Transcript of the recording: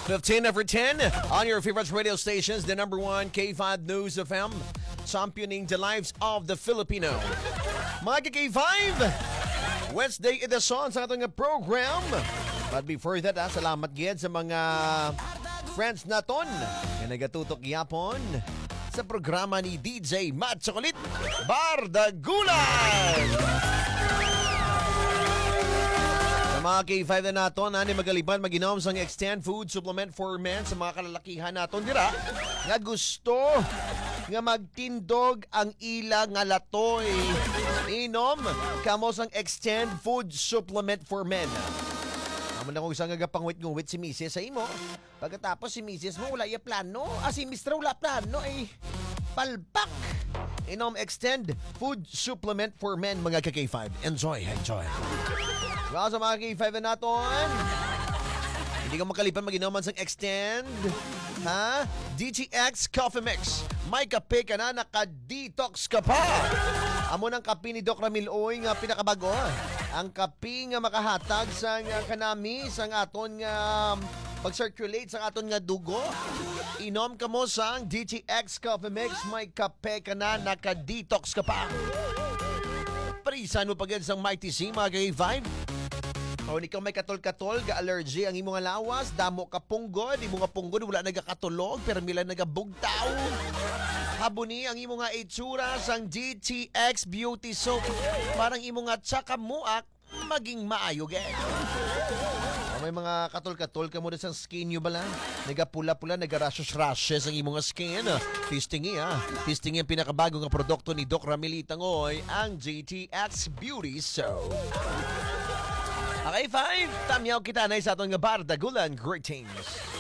15 over 10 on your favorite radio stations, the number one K5 News FM, championing the lives of the Filipino. Mga K5, Wednesday edisyon sa ating program. But before that, salamat gid sa mga friends naton na nagatutok yapon sa programa ni DJ Matt Chocolate Bardagulan. Mga K5 na naton, ani magaliban maginom sang Extend Food Supplement for Men sa mga kalalakihan naton dira nga gusto nga magtindog ang ila nga latoy. Inom kamo sang Extend Food Supplement for Men. Naman akong isang agapangwit-ngwit si Mrs. sa imo. Pagkatapos si Mrs. mo wala iya plano. Si Mr. wala plano ay palpak. Inom Extend Food Supplement for Men, mga K5. Enjoy. Well, sa mga K5 na naton, hindi ka makalipan mag-inuman sang Extend, DTX Coffee Mix. May kape ka na, naka-detox ka pa. Amo ng kape ni Doc Ramil Oy nga pinakabago. Ang kape nga makahatag sa kanami, sa aton nga pag-circulate sa aton nga dugo. Inom ka mo sang DTX Coffee Mix, may kape ka na, naka-detox ka pa. Parisan mo pagyan sang Mighty C, mga K5. O ikaw may katol-katol, ga-allergy ang imong lawas, damo ka punggod, imong punggod wala nagakatulog, pero mila nagabugtaw. Habuni ang imong nga itsura sang DTX Beauty Soap. Parang imong nga tsaka muak, maging maayo gen. May mga katol-katol ka mo na sa skin nyo bala? Nagapula-pula, nagarashes-rashes ang imong skin. Testing ang pinakabagong produkto ni Doc Ramil Tangoy, ang DTX Beauty Soap. Okay, 5. Tamyaw kita na sa atong nga Bardagulan. Greetings.